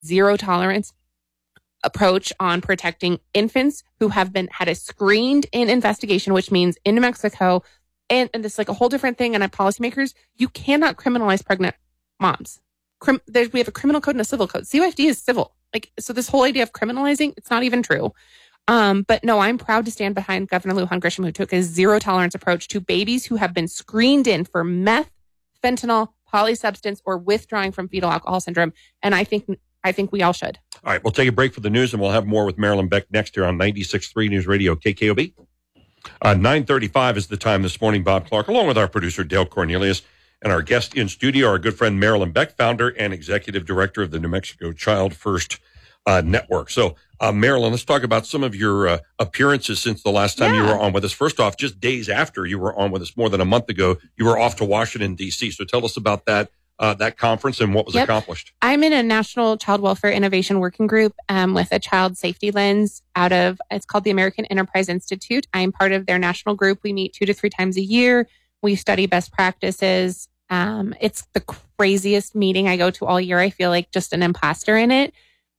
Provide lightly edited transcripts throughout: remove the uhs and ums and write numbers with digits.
zero tolerance approach on protecting infants who have had a screened in investigation, which means in New Mexico, and this is like a whole different thing. And policymakers, you cannot criminalize pregnant moms. We have a criminal code and a civil code. CYFD is civil. So this whole idea of criminalizing, it's not even true. But no, I'm proud to stand behind Governor Lujan Grisham, who took a zero tolerance approach to babies who have been screened in for meth, fentanyl, polysubstance, or withdrawing from fetal alcohol syndrome. And I think we all should. All right, we'll take a break for the news, and we'll have more with Marilyn Beck next here on 96.3 News Radio KKOB. 9:35 is the time this morning. Bob Clark, along with our producer Dale Cornelius, and our guest in studio, our good friend Marilyn Beck, founder and executive director of the New Mexico Child First Network. So, Marilyn, let's talk about some of your appearances since the last time you were on with us. First off, just days after you were on with us more than a month ago, you were off to Washington, D.C. So tell us about that conference and what was accomplished. I'm in a National Child Welfare Innovation Working Group with a child safety lens it's called the American Enterprise Institute. I'm part of their national group. We meet 2 to 3 times a year. We study best practices. It's the craziest meeting I go to all year. I feel like just an imposter in it.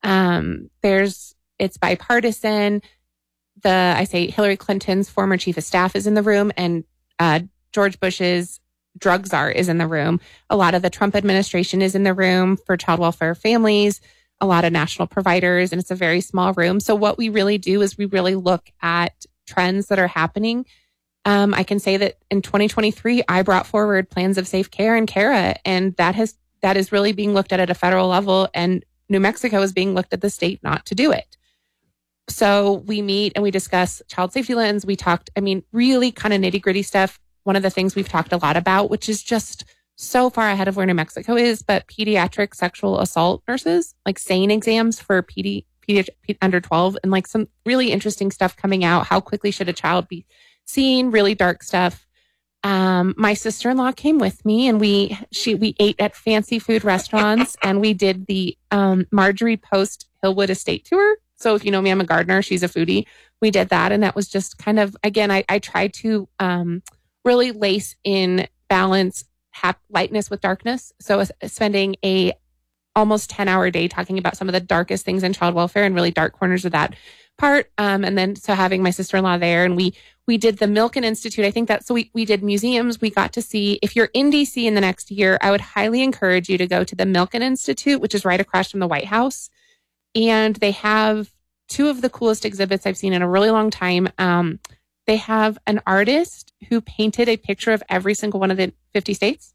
It's bipartisan. Hillary Clinton's former chief of staff is in the room, and George Bush's drug czar is in the room. A lot of the Trump administration is in the room for child welfare families, a lot of national providers, and it's a very small room. So what we really do is we really look at trends that are happening. I can say that in 2023, I brought forward plans of safe care and CARA, and that is really being looked at a federal level, and New Mexico is being looked at the state not to do it. So we meet and we discuss child safety lens. We talked, really kind of nitty gritty stuff. One of the things we've talked a lot about, which is just so far ahead of where New Mexico is, but pediatric sexual assault nurses, like SANE exams for under 12, and some really interesting stuff coming out. How quickly should a child be seen? Really dark stuff. My sister-in-law came with me, and we ate at fancy food restaurants, and we did the Marjorie Post Hillwood Estate tour. So if you know me, I'm a gardener. She's a foodie. We did that, and that was just kind of, again, I tried to really lace in balance, lightness with darkness. So spending a almost 10-hour day talking about some of the darkest things in child welfare and really dark corners of that part. And then so having my sister-in-law there, and we did the Milken Institute. I think so we did museums. We got to see, if you're in DC in the next year, I would highly encourage you to go to the Milken Institute, which is right across from the White House. And they have 2 of the coolest exhibits I've seen in a really long time. They have an artist who painted a picture of every single one of the 50 states.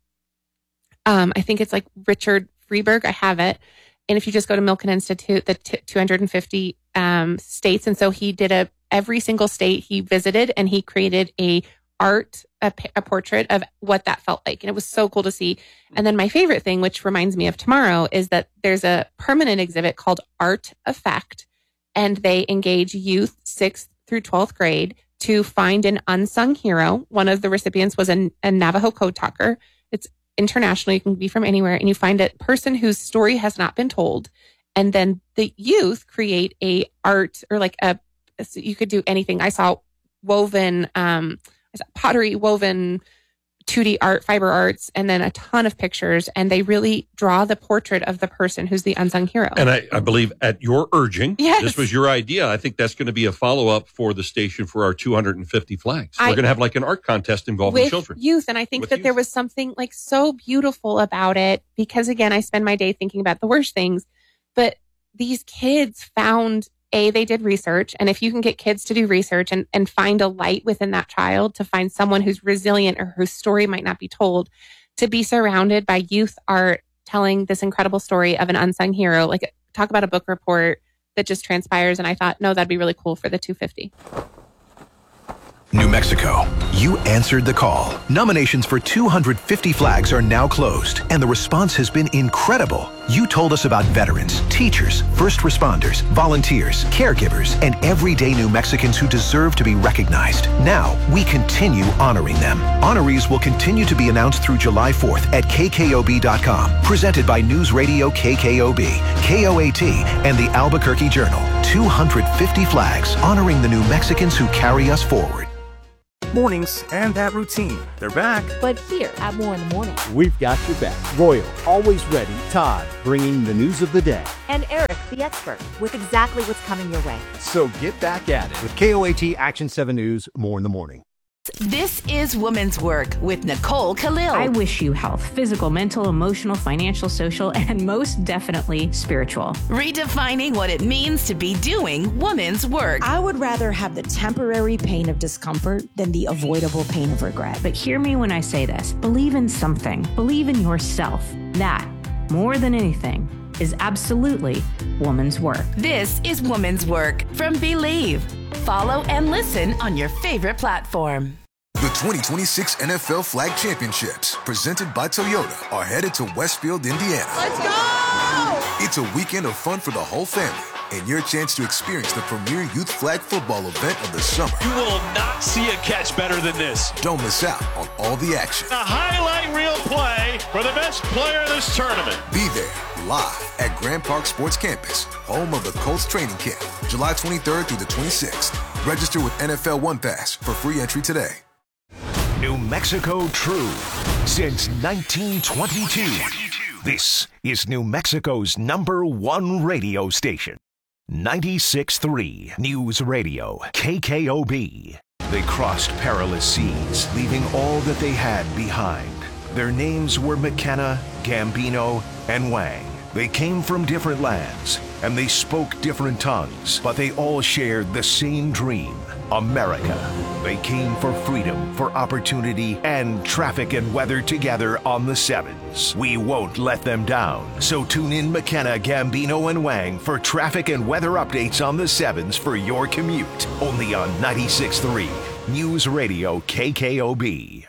I think it's like Richard Freeberg. I have it. And if you just go to Milken Institute, the 250 states. And so he did every single state he visited, and he created a portrait of what that felt like. And it was so cool to see. And then my favorite thing, which reminds me of tomorrow, is that there's a permanent exhibit called Art Effect, and they engage youth 6th through 12th grade to find an unsung hero. One of the recipients was a Navajo code talker. It's international. You can be from anywhere, and you find a person whose story has not been told. And then the youth create a art, or so you could do anything. I saw woven, pottery, woven 2D art, fiber arts, and then a ton of pictures. And they really draw the portrait of the person who's the unsung hero. And I believe at your urging, this was your idea. I think that's going to be a follow-up for the station for our 250 flags. We're going to have an art contest involving children. Youth. And I think that there was something so beautiful about it, because again, I spend my day thinking about the worst things, but these kids found they did research. And if you can get kids to do research and find a light within that child, to find someone who's resilient or whose story might not be told, to be surrounded by youth art telling this incredible story of an unsung hero, talk about a book report that just transpires. And I thought, no, that'd be really cool for the 250. New Mexico, you answered the call. Nominations for 250 flags are now closed, and the response has been incredible. You told us about veterans, teachers, first responders, volunteers, caregivers, and everyday New Mexicans who deserve to be recognized. Now, we continue honoring them. Honorees will continue to be announced through July 4th at KKOB.com. Presented by News Radio KKOB, KOAT, and the Albuquerque Journal. 250 flags honoring the New Mexicans who carry us forward. Mornings and that routine, they're back. But here at More in the Morning, we've got your back. Royal, always ready. Todd, bringing the news of the day. and Eric, the expert, with exactly what's coming your way. So get back at it with KOAT Action 7 News, More in the Morning. This is Women's Work with Nicole Khalil. I wish you health, physical, mental, emotional, financial, social, and most definitely spiritual. Redefining what it means to be doing women's work. I would rather have the temporary pain of discomfort than the avoidable pain of regret. But hear me when I say this. Believe in something. Believe in yourself. That, more than anything, is absolutely woman's work. This is Women's Work from Believe. Follow and listen on your favorite platform. The 2026 NFL Flag Championships, presented by Toyota, are headed to Westfield, Indiana. Let's go! It's a weekend of fun for the whole family and your chance to experience the premier youth flag football event of the summer. You will not see a catch better than this. Don't miss out on all the action. A highlight reel play for the best player in this tournament. Be there live at Grand Park Sports Campus, home of the Colts training camp, July 23rd through the 26th. Register with NFL One Pass for free entry today. New Mexico True since 1922. This is New Mexico's #1 radio station. 96.3 News Radio, KKOB. They crossed perilous seas, leaving all that they had behind. Their names were McKenna, Gambino, and Wang. They came from different lands, and they spoke different tongues, but they all shared the same dream, America. They came for freedom, for opportunity, and traffic and weather together on the sevens. We won't let them down. So tune in McKenna, Gambino, and Wang for traffic and weather updates on the sevens for your commute. Only on 96.3 News Radio KKOB.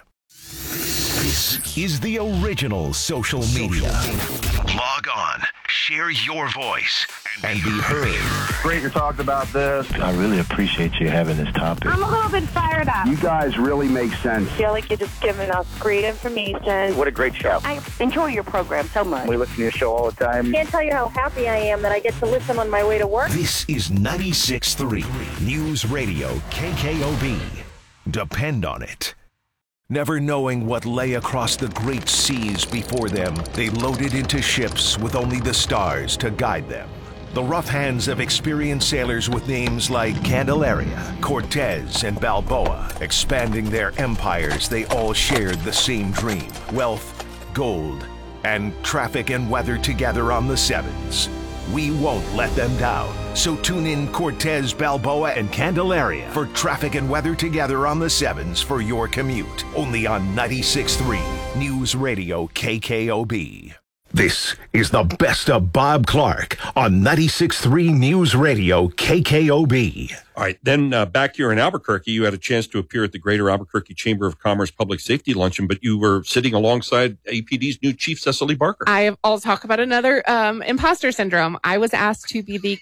This is the original social media. Log on, share your voice, and be heard. Great you talked about this. I really appreciate you having this topic. I'm a little bit fired up. You guys really make sense. I feel like you're just giving us great information. What a great show. I enjoy your program so much. We listen to your show all the time. Can't tell you how happy I am that I get to listen on my way to work. This is 96.3 News Radio KKOB. Depend on it. Never knowing what lay across the great seas before them, they loaded into ships with only the stars to guide them. The rough hands of experienced sailors with names like Candelaria, Cortez, and Balboa. Expanding their empires, they all shared the same dream: wealth, gold, and traffic and weather together on the sevens. We won't let them down. So tune in Cortez, Balboa, and Candelaria for traffic and weather together on the sevens for your commute. Only on 96.3 News Radio KKOB. This is the best of Bob Clark on 96.3 News Radio KKOB. All right, then back here in Albuquerque, you had a chance to appear at the Greater Albuquerque Chamber of Commerce Public Safety Luncheon, but you were sitting alongside APD's new chief, Cecily Barker. I'll talk about another imposter syndrome. I was asked to be the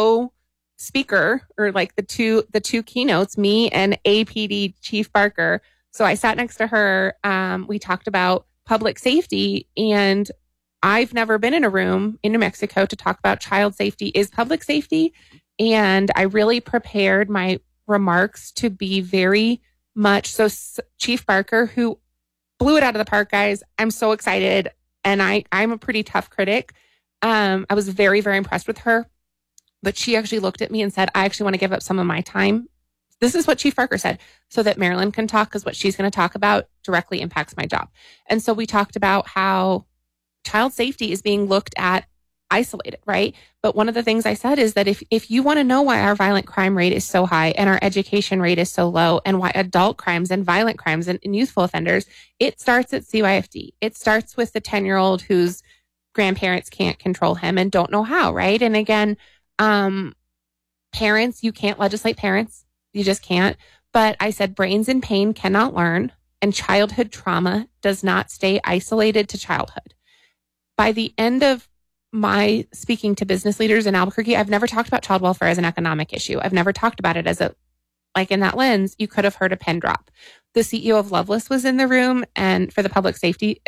co-speaker, or like the two keynotes, me and APD Chief Barker. So I sat next to her. We talked about public safety, and I've never been in a room in New Mexico to talk about child safety is public safety. And I really prepared my remarks to be very much so. Chief Barker, who blew it out of the park, guys. I'm so excited. And I'm a pretty tough critic. I was very, very impressed with her. But she actually looked at me and said, I actually want to give up some of my time. This is what Chief Barker said, so that Marilyn can talk, because what she's going to talk about directly impacts my job. And so we talked about how child safety is being looked at isolated, right? But one of the things I said is that if you want to know why our violent crime rate is so high and our education rate is so low, and why adult crimes and violent crimes and youthful offenders, it starts at CYFD. It starts with the 10-year-old whose grandparents can't control him and don't know how, right? And again, parents, you can't legislate parents. You just can't. But I said brains in pain cannot learn, and childhood trauma does not stay isolated to childhood. By the end of my speaking to business leaders in Albuquerque, I've never talked about child welfare as an economic issue. I've never talked about it as like in that lens, you could have heard a pin drop. The CEO of Loveless was in the room, and for the public safety,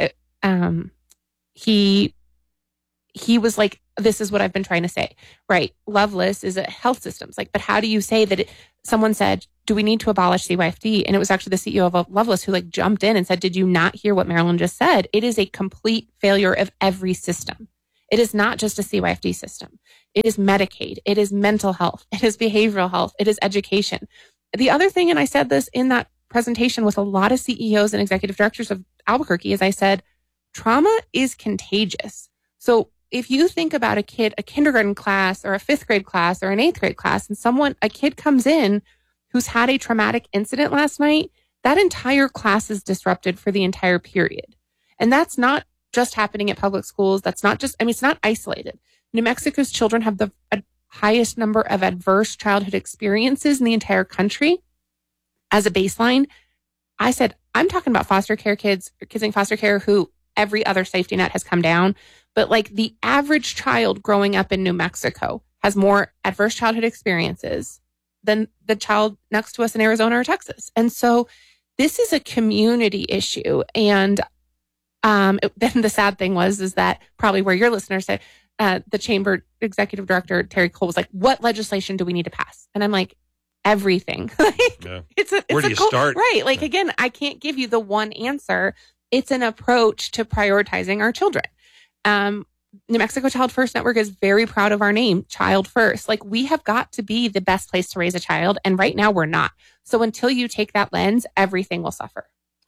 he was like, this is what I've been trying to say, right? Loveless is a health systems. Like, but how do you say that someone said do we need to abolish CYFD? And it was actually the CEO of Loveless who jumped in and said, did you not hear what Marilyn just said? It is a complete failure of every system. It is not just a CYFD system. It is Medicaid. It is mental health. It is behavioral health. It is education. The other thing, and I said this in that presentation with a lot of CEOs and executive directors of Albuquerque, is I said, trauma is contagious. So if you think about a kid, a kindergarten class or a 5th grade class or an 8th grade class, and a kid comes in who's had a traumatic incident last night, that entire class is disrupted for the entire period. And that's not just happening at public schools. That's not just, it's not isolated. New Mexico's children have the highest number of adverse childhood experiences in the entire country. As a baseline, I said, I'm talking about foster care kids in foster care who every other safety net has come down. But the average child growing up in New Mexico has more adverse childhood experiences than the child next to us in Arizona or Texas. And so this is a community issue. And then the sad thing is that probably where your listeners said, the chamber executive director, Terry Cole, was like, what legislation do we need to pass? And I'm like, everything. Where do you start? Right. Again, I can't give you the one answer. It's an approach to prioritizing our children. New Mexico Child First Network is very proud of our name, Child First. We have got to be the best place to raise a child. And right now we're not. So until you take that lens, everything will suffer.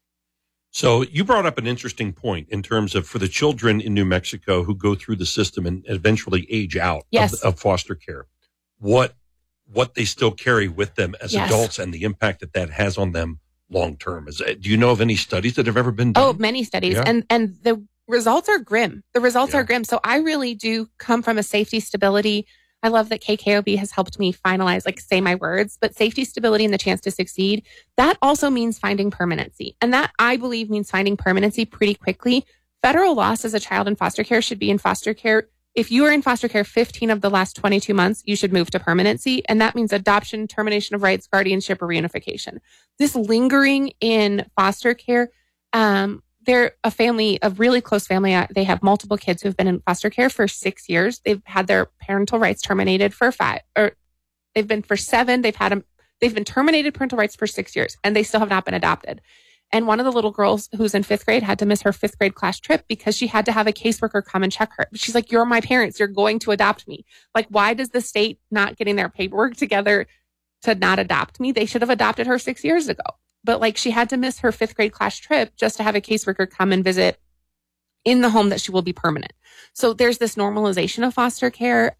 So you brought up an interesting point in terms of for the children in New Mexico who go through the system and eventually age out of foster care, what they still carry with them as adults and the impact that has on them long term. Do you know of any studies that have ever been done? Oh, many studies. Yeah. And the results are grim. Are grim. So I really do come from a safety stability. I love that KKOB has helped me finalize, say my words, but safety, stability, and the chance to succeed. That also means finding permanency. And that, I believe, means finding permanency pretty quickly. Federal loss as a child in foster care should be in foster care. If you are in foster care 15 of the last 22 months, you should move to permanency. And that means adoption, termination of rights, guardianship, or reunification. This lingering in foster care, they're a family, a really close family. They have multiple kids who've been in foster care for 6 years. They've had their parental rights terminated for 5, or they've been for 7. They've been terminated parental rights for 6 years, and they still have not been adopted. And one of the little girls who's in 5th grade had to miss her 5th grade class trip because she had to have a caseworker come and check her. She's like, you're my parents. You're going to adopt me. Why does the state not getting their paperwork together to not adopt me? They should have adopted her 6 years ago. But she had to miss her 5th grade class trip just to have a caseworker come and visit in the home that she will be permanent. So there's this normalization of foster care.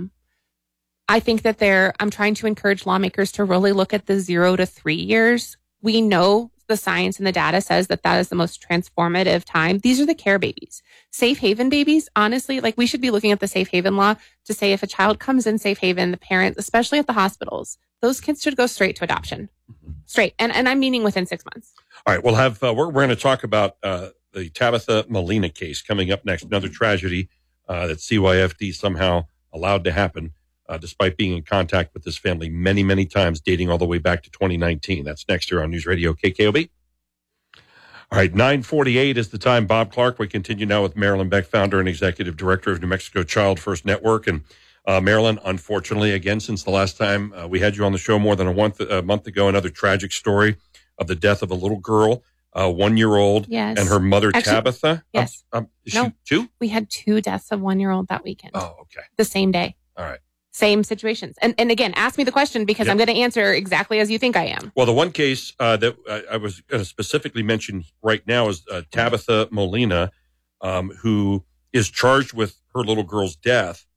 I think that I'm trying to encourage lawmakers to really look at the 0 to 3 years. We know the science and the data says that is the most transformative time. These are the care babies. Safe haven babies, honestly, we should be looking at the safe haven law to say if a child comes in safe haven, the parents, especially at the hospitals, those kids should go straight to adoption. Straight. And I'm meaning within 6 months. All right. We'll have, we're going to talk about the Tabitha Molina case coming up next. Another tragedy that CYFD somehow allowed to happen, despite being in contact with this family many, many times, dating all the way back to 2019. That's next here on News Radio KKOB. All right. 9:48 is the time. Bob Clark. We continue now with Marilyn Beck, founder and executive director of New Mexico Child First Network. And Marilyn, unfortunately, again, since the last time we had you on the show more than a month ago, another tragic story of the death of a little girl, 1-year-old, and her mother, Tabitha. Yes. Is she 2? We had 2 deaths of 1-year-old that weekend. Oh, okay. The same day. All right. Same situations. And again, ask me the question because I'm going to answer exactly as you think I am. Well, the one case that I was going to specifically mention right now is Tabitha Molina, who is charged with her little girl's death.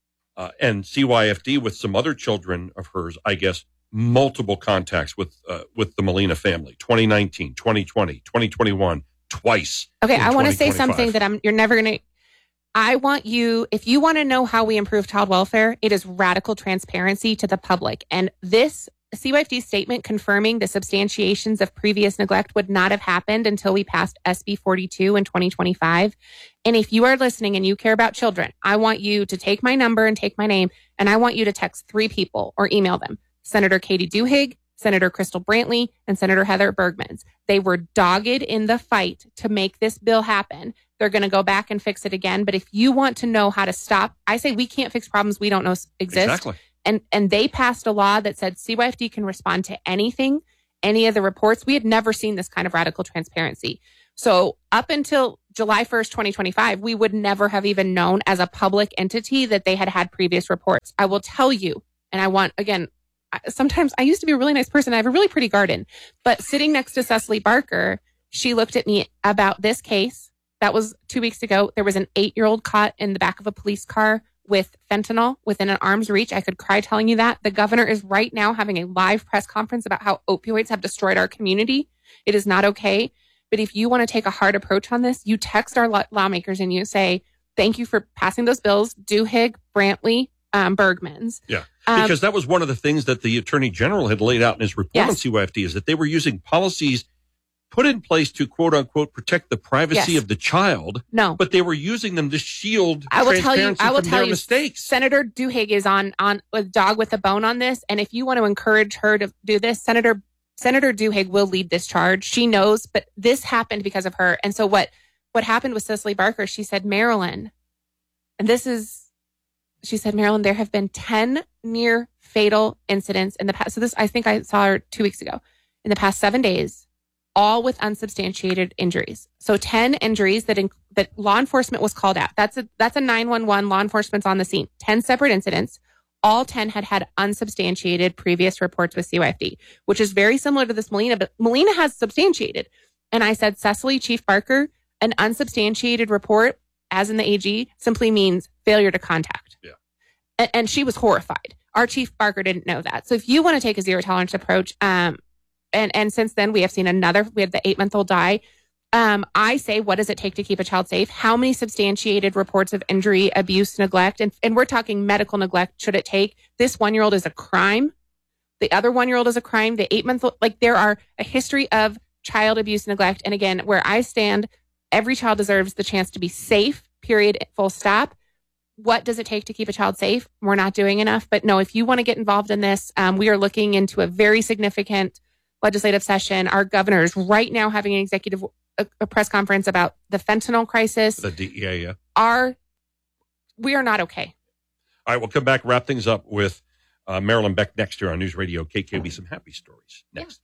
And CYFD with some other children of hers, I guess, multiple contacts with the Molina family, 2019, 2020, 2021, twice. Okay, I want to say something that you're never going to. I want you, if you want to know how we improve child welfare, it is radical transparency to the public. And this CYFD statement confirming the substantiations of previous neglect would not have happened until we passed SB 42 in 2025. And if you are listening and you care about children, I want you to take my number and take my name, and I want you to text 3 people or email them. Senator Katie Duhigg, Senator Crystal Brantley, and Senator Heather Bergmans. They were dogged in the fight to make this bill happen. They're going to go back and fix it again. But if you want to know how to stop, I say we can't fix problems we don't know exist. Exactly. And they passed a law that said CYFD can respond to anything, any of the reports. We had never seen this kind of radical transparency. So up until July 1st, 2025, we would never have even known as a public entity that they had previous reports. I will tell you, and I want, again, sometimes I used to be a really nice person. I have a really pretty garden, but sitting next to Cecily Barker, she looked at me about this case. That was 2 weeks ago. There was an 8-year-old caught in the back of a police car with fentanyl within an arm's reach. I could cry telling you that. The governor is right now having a live press conference about how opioids have destroyed our community. It is not okay. But if you want to take a hard approach on this, you text our lawmakers and you say, thank you for passing those bills, Duhigg, Brantley, Bergman's. Yeah, because that was one of the things that the Attorney General had laid out in his report on CYFD, is that they were using policies put in place to, quote unquote, protect the privacy of the child. No. But they were using them to shield transparency from their mistakes. Senator Duhigg is on with dog with a bone on this. And if you want to encourage her to do this, Senator Duhigg will lead this charge. She knows, but this happened because of her. And so what happened with Cecily Barker, she said, Marilyn, Marilyn, there have been 10 near fatal incidents in the past. So this, I think I saw her 2 weeks ago, in the past 7 days, all with unsubstantiated injuries. So 10 injuries that law enforcement was called out. That's a 911. Law enforcement's on the scene. 10 separate incidents. All 10 had unsubstantiated previous reports with CYFD, which is very similar to this Molina, but Molina has substantiated. And I said, Cecily, Chief Barker, an unsubstantiated report, as in the AG, simply means failure to contact. Yeah. And she was horrified. Our Chief Barker didn't know that. So if you want to take a zero tolerance approach, and since then we have seen we had the 8-month-old die. I say, what does it take to keep a child safe? How many substantiated reports of injury, abuse, neglect? And we're talking medical neglect should it take? This 1-year-old is a crime. The other 1-year-old is a crime. The 8-month-old, there are a history of child abuse, neglect. And again, where I stand, every child deserves the chance to be safe, period, full stop. What does it take to keep a child safe? We're not doing enough. But no, if you want to get involved in this, we are looking into a very significant legislative session. Our governor is right now having an executive a press conference about the fentanyl crisis. The DEA, yeah. We are not okay. All right, we'll come back, wrap things up with Marilyn Beck next year on News Radio KKOB. Some happy stories next.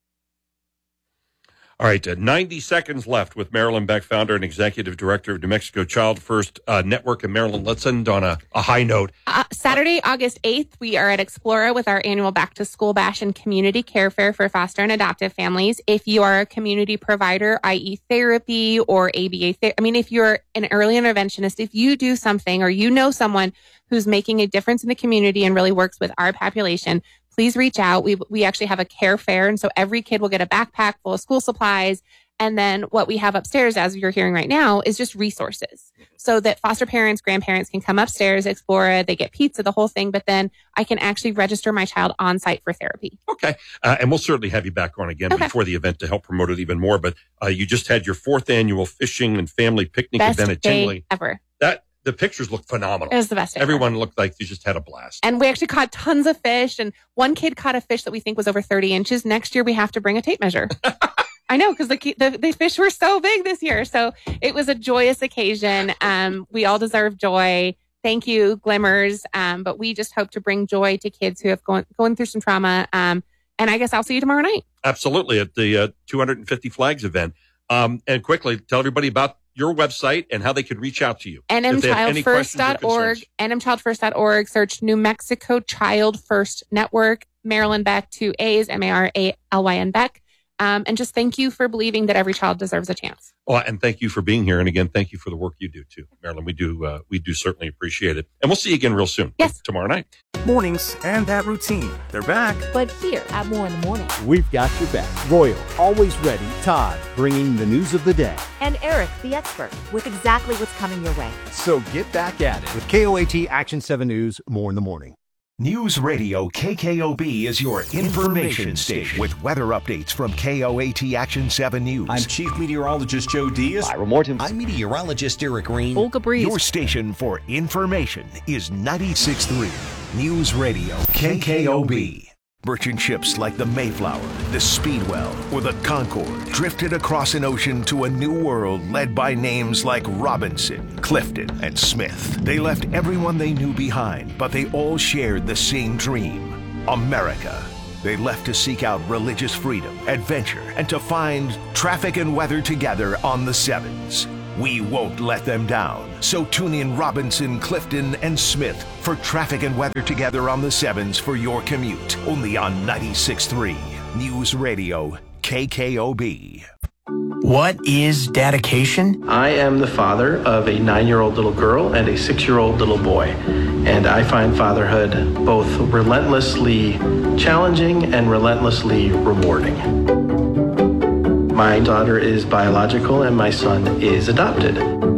All right, 90 seconds left with Marilyn Beck, founder and executive director of New Mexico Child First Network. And Marilyn, let's end on a high note. Saturday, August 8th, we are at Explora with our annual Back to School Bash and Community Care Fair for foster and adoptive families. If you are a community provider, i.e. therapy or ABA, if you're an early interventionist, if you do something or you know someone who's making a difference in the community and really works with our population, please reach out. We actually have a care fair. And so every kid will get a backpack full of school supplies. And then what we have upstairs, as you're hearing right now, is just resources so that foster parents, grandparents can come upstairs, explore, they get pizza, the whole thing. But then I can actually register my child on site for therapy. Okay. And we'll certainly have you back on again before the event to help promote it even more. But you just had your 4th annual fishing and family picnic event at Tinley. Ever. The pictures look phenomenal. It was the best. Everyone looked like they just had a blast. And we actually caught tons of fish. And one kid caught a fish that we think was over 30 inches. Next year, we have to bring a tape measure. I know, because the fish were so big this year. So it was a joyous occasion. We all deserve joy. Thank you, Glimmers. But we just hope to bring joy to kids who have going through some trauma. And I guess I'll see you tomorrow night. Absolutely, at the 250 Flags event. And quickly, tell everybody about your website and how they can reach out to you. NMChildFirst.org, NMChildFirst.org, search New Mexico Child First Network, Marilyn Beck, 2 A's, Maralyn Beck. And just thank you for believing that every child deserves a chance. Well, and thank you for being here. And again, thank you for the work you do too, Marilyn. We do certainly appreciate it. And we'll see you again real soon. Yes. Tomorrow night. Mornings and that routine. They're back. But here at More in the Morning. We've got your back. Royal, always ready. Todd, bringing the news of the day. And Eric, the expert, with exactly what's coming your way. So get back at it with KOAT Action 7 News, More in the Morning. News Radio KKOB is your information station with weather updates from KOAT Action 7 News. I'm Chief Meteorologist Joe Diaz. Ira Morton. I'm Meteorologist Eric Green. Olga Breeze. Your station for information is 96.3 News Radio KKOB. Merchant ships like the Mayflower, the Speedwell, or the Concorde drifted across an ocean to a new world led by names like Robinson, Clifton, and Smith. They left everyone they knew behind, but they all shared the same dream: America. They left to seek out religious freedom, adventure, and to find traffic and weather together on the Sevens. We won't let them down. So tune in Robinson, Clifton, and Smith for Traffic and Weather Together on the Sevens for your commute. Only on 96.3 News Radio KKOB. What is dedication? I am the father of a 9-year-old little girl and a 6-year-old little boy. And I find fatherhood both relentlessly challenging and relentlessly rewarding. My daughter is biological and my son is adopted.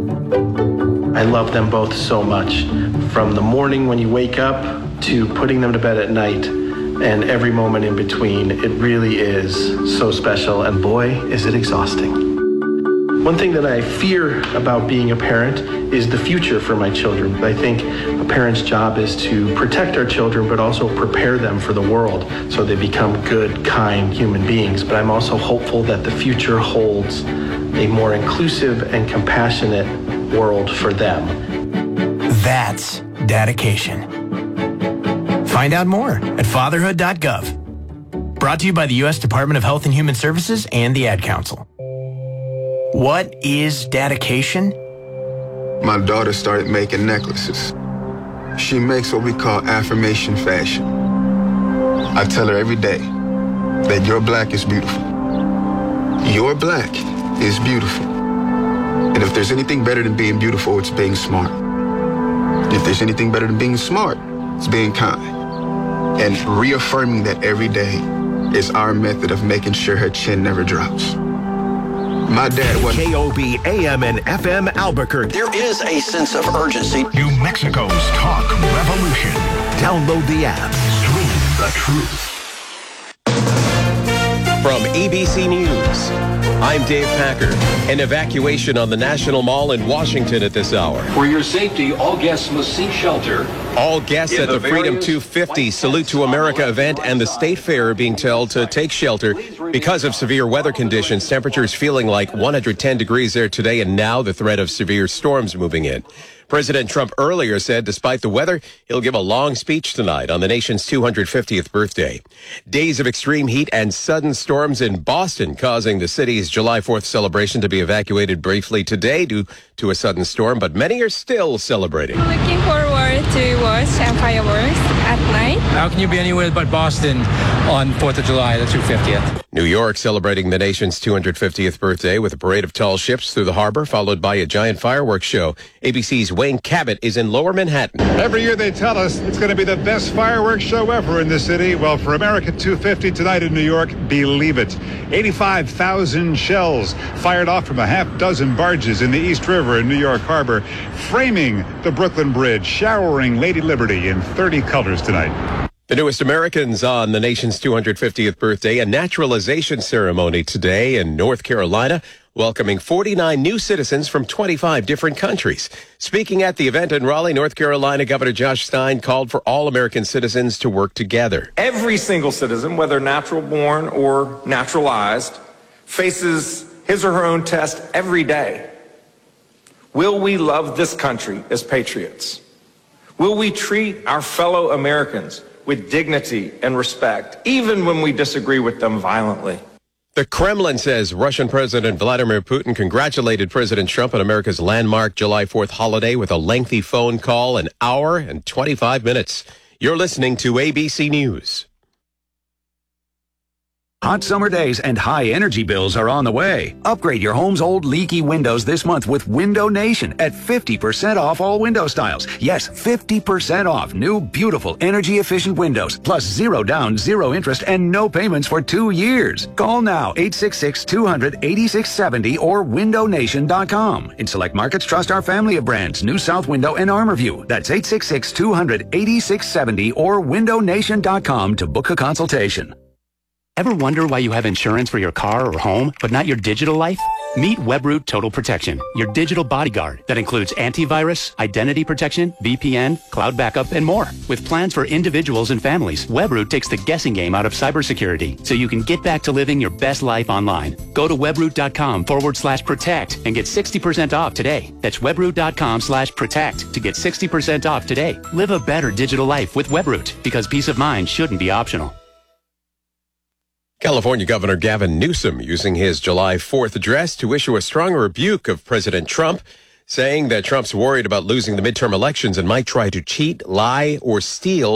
I love them both so much, from the morning when you wake up to putting them to bed at night and every moment in between. It really is so special, and boy, is it exhausting. One thing that I fear about being a parent is the future for my children. I think a parent's job is to protect our children, but also prepare them for the world so they become good, kind human beings. But I'm also hopeful that the future holds a more inclusive and compassionate world for them. That's dedication. Find out more at fatherhood.gov. Brought to you by the U.S. Department of Health and Human Services and the Ad Council. What is dedication? My daughter started making necklaces. She makes what we call affirmation fashion. I tell her every day that your black is beautiful. Your black is beautiful. And if there's anything better than being beautiful, it's being smart. If there's anything better than being smart, it's being kind. And reaffirming that every day is our method of making sure her chin never drops. My dad was KOB AM and FM Albuquerque. There is a sense of urgency. New Mexico's talk revolution. Download the app. Stream the truth. From ABC News, I'm Dave Packer. An evacuation on the National Mall in Washington at this hour. For your safety, all guests must seek shelter. All guests at the Freedom 250 Salute to America event and the State Fair are being told to take shelter because of severe weather conditions. Temperatures feeling like 110 degrees there today, and now the threat of severe storms moving in. President Trump earlier said despite the weather, he'll give a long speech tonight on the nation's 250th birthday. Days of extreme heat and sudden storms in Boston causing the city's July 4th celebration to be evacuated briefly today due to a sudden storm, but many are still celebrating. Looking forward to watch fireworks at night. How can you be anywhere but Boston on 4th of July, the 250th? New York celebrating the nation's 250th birthday with a parade of tall ships through the harbor, followed by a giant fireworks show. ABC's Wayne Cabot is in Lower Manhattan. Every year they tell us it's going to be the best fireworks show ever in the city. Well, for American 250 tonight in New York, believe it. 85,000 shells fired off from a half dozen barges in the East River in New York Harbor, framing the Brooklyn Bridge, showering Lady Liberty in 30 colors tonight. The newest Americans on the nation's 250th birthday, a naturalization ceremony today in North Carolina, welcoming 49 new citizens from 25 different countries. Speaking at the event in Raleigh, North Carolina, Governor Josh Stein called for all American citizens to work together. Every single citizen, whether natural born or naturalized, faces his or her own test every day. Will we love this country as patriots? Will we treat our fellow Americans with dignity and respect, even when we disagree with them violently? The Kremlin says Russian President Vladimir Putin congratulated President Trump on America's landmark July 4th holiday with a lengthy phone call, an hour and 25 minutes. You're listening to ABC News. Hot summer days and high energy bills are on the way. Upgrade your home's old leaky windows this month with Window Nation at 50% off all window styles. Yes, 50% off new, beautiful, energy-efficient windows. Plus 0 down, 0 interest, and no payments for 2 years. Call now, 866-200-8670 or windownation.com. In select markets, trust our family of brands, New South Window and ArmorView. That's 866-200-8670 or windownation.com to book a consultation. Ever wonder why you have insurance for your car or home, but not your digital life? Meet Webroot Total Protection, your digital bodyguard that includes antivirus, identity protection, VPN, cloud backup, and more. With plans for individuals and families, Webroot takes the guessing game out of cybersecurity so you can get back to living your best life online. Go to webroot.com/protect and get 60% off today. That's webroot.com/protect to get 60% off today. Live a better digital life with Webroot because peace of mind shouldn't be optional. California Governor Gavin Newsom using his July 4th address to issue a strong rebuke of President Trump, saying that Trump's worried about losing the midterm elections and might try to cheat, lie, or steal